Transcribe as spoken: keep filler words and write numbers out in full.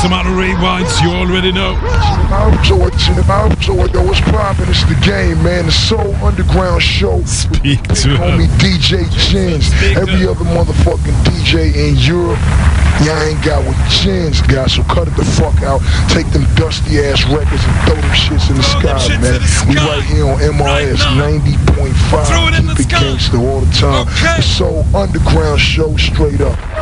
some other rewinds, you already know. Outdoor, outdoor, yo, what's poppin'? It's the game, man. The Soul Underground Show. Speak with to homie D J Jens. Every other motherfucking D J in Europe. Y'all ain't got what Jens got, so cut it the fuck out. Take them dusty ass records and throw them shits in the sky, man. We right here on M R S ninety point five. Keep it gangster all the time. The Soul Underground Show, straight up.